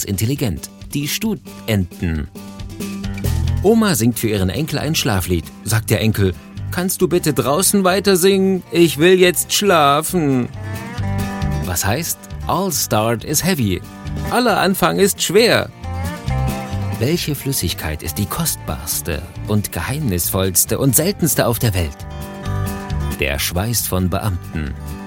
besonders intelligent, die Studenten. Oma singt für ihren Enkel ein Schlaflied. Sagt der Enkel: Kannst du bitte draußen weiter singen? Ich will jetzt schlafen. Was heißt, all start is heavy. Aller Anfang ist schwer. Welche Flüssigkeit ist die kostbarste und geheimnisvollste und seltenste auf der Welt? Der Schweiß von Beamten.